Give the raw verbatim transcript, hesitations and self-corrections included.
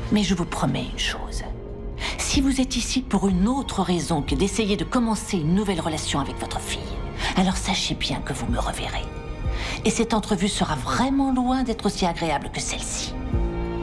Mais je vous promets une chose. Si vous êtes ici pour une autre raison que d'essayer de commencer une nouvelle relation avec votre fille, alors sachez bien que vous me reverrez. Et cette entrevue sera vraiment loin d'être aussi agréable que celle-ci.